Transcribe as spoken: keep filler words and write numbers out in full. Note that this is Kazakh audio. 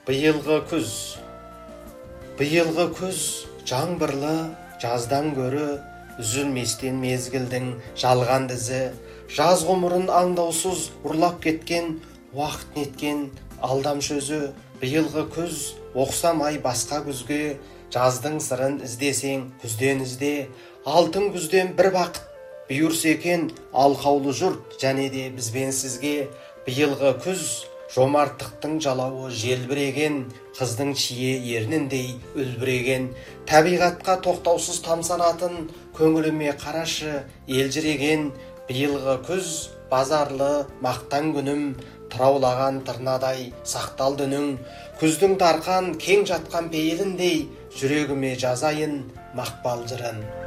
Биылғы күз. Биылғы күз жаңбырлы, жаздан көрі, үзілместен мезгілдің жалған дізі, жаз ғұмырын аңдаусыз ұрлап кеткен, уақыт неткен алдам сөзі. Биылғы күз оқсамай басқа күзге, жаздың сырын іздесең күзден ізде. Алтын күзден бір бақыт бұйырса екен, алқаулы жұрт және де бізбен сізге. Биылғы күз жомарттықтың жалауы желбіреген, қыздың шие ерніндей үлбіреген. Табиғатқа тоқтаусыз тамсанатын, көңіліме қарашы елжіреген. Биылғы күз базарлы мақтан күнім, тұраулаған тырнадай сақтал дүнің. Күздің тарқан кең жатқан пейіліндей, жүрегіме жазайын мақпал жырын.